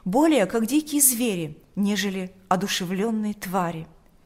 более как дикие звери, нежели одушевленные твари.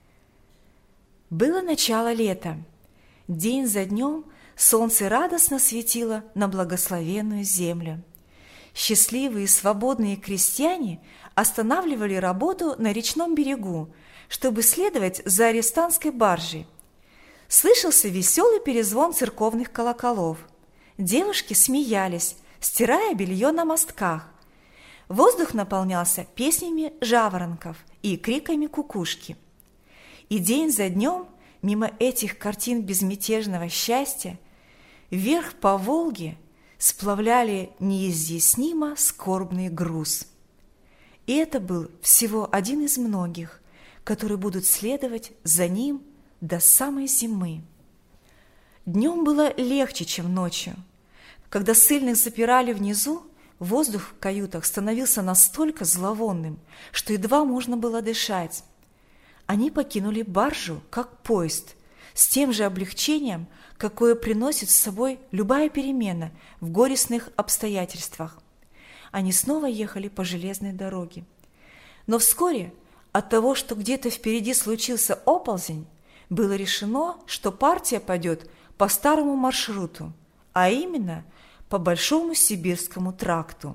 Было начало лета. День за днем солнце радостно светило на благословенную землю. Счастливые и свободные крестьяне останавливали работу на речном берегу, чтобы следовать за арестантской баржей. Слышался веселый перезвон церковных колоколов. Девушки смеялись, стирая белье на мостках. Воздух наполнялся песнями жаворонков и криками кукушки. И день за днем мимо этих картин безмятежного счастья вверх по Волге сплавляли неизъяснимо скорбный груз. И это был всего один из многих, которые будут следовать за ним до самой зимы. Днем было легче, чем ночью. Когда ссыльных запирали внизу, воздух в каютах становился настолько зловонным, что едва можно было дышать. Они покинули баржу, как поезд, с тем же облегчением, какое приносит с собой любая перемена в горестных обстоятельствах. Они снова ехали по железной дороге. Но вскоре от того, что где-то впереди случился оползень, было решено, что партия пойдет по старому маршруту, а именно по Большому Сибирскому тракту.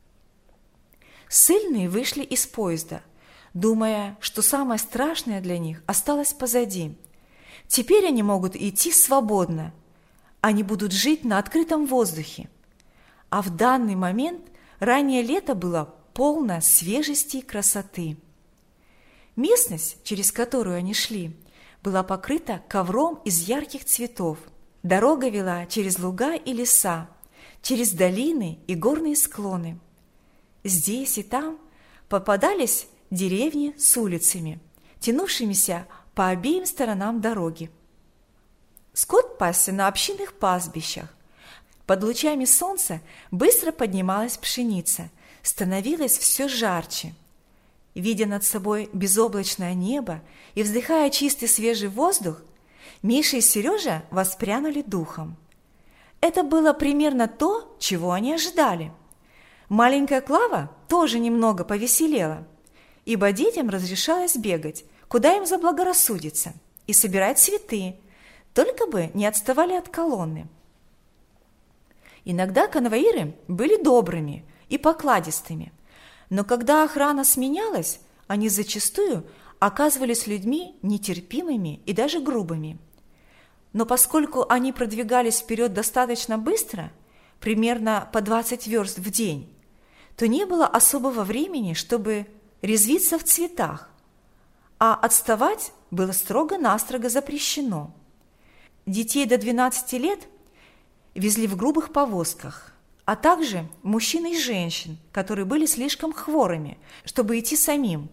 Ссыльные вышли из поезда, думая, что самое страшное для них осталось позади. Теперь они могут идти свободно, они будут жить на открытом воздухе. А в данный момент раннее лето было полно свежести и красоты. Местность, через которую они шли, была покрыта ковром из ярких цветов. Дорога вела через луга и леса, через долины и горные склоны. Здесь и там попадались деревни с улицами, тянувшимися по обеим сторонам дороги. Скот пасся на общинных пастбищах. Под лучами солнца быстро поднималась пшеница, становилось все жарче. Видя над собой безоблачное небо и вздыхая чистый свежий воздух, Миша и Сережа воспрянули духом. Это было примерно то, чего они ожидали. Маленькая Клава тоже немного повеселела, ибо детям разрешалось бегать, куда им заблагорассудится, и собирать цветы, только бы не отставали от колонны. Иногда конвоиры были добрыми и покладистыми, но когда охрана сменялась, они зачастую оказывались людьми нетерпимыми и даже грубыми. Но поскольку они продвигались вперед достаточно быстро, примерно по 20 верст в день, то не было особого времени, чтобы резвиться в цветах, а отставать было строго-настрого запрещено. Детей до 12 лет везли в грубых повозках, а также мужчин и женщин, которые были слишком хворыми, чтобы идти самим.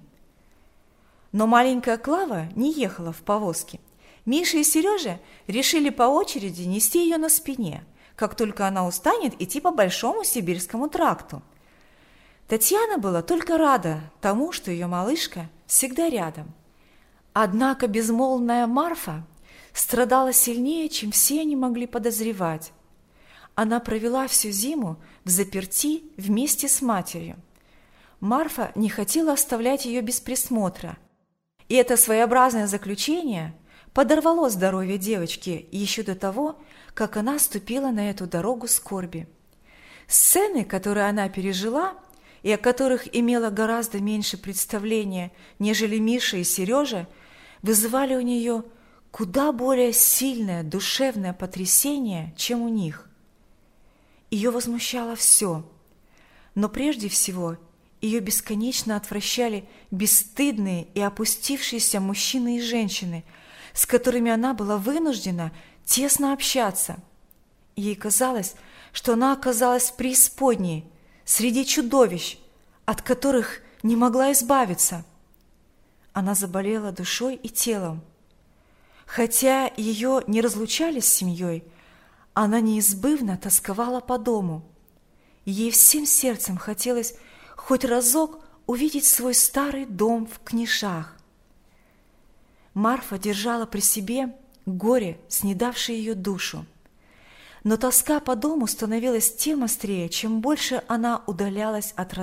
Но маленькая Клава не ехала в повозке. Миша и Сережа решили по очереди нести ее на спине, как только она устанет идти по Большому Сибирскому тракту. Татьяна была только рада тому, что ее малышка всегда рядом. Однако безмолвная Марфа страдала сильнее, чем все они могли подозревать. Она провела всю зиму взаперти вместе с матерью. Марфа не хотела оставлять ее без присмотра, и это своеобразное заключение подорвало здоровье девочки еще до того, как она ступила на эту дорогу скорби. Сцены, которые она пережила, и о которых имела гораздо меньше представления, нежели Миша и Сережа, вызывали у нее куда более сильное душевное потрясение, чем у них. Ее возмущало все, но прежде всего ее бесконечно отвращали бесстыдные и опустившиеся мужчины и женщины, с которыми она была вынуждена тесно общаться. Ей казалось, что она оказалась в преисподней, среди чудовищ, от которых не могла избавиться. Она заболела душой и телом. Хотя ее не разлучали с семьей, она неизбывно тосковала по дому. Ей всем сердцем хотелось хоть разок увидеть свой старый дом в Книшах. Марфа держала при себе горе, снедавшее ее душу. Но тоска по дому становилась тем острее, чем больше она удалялась от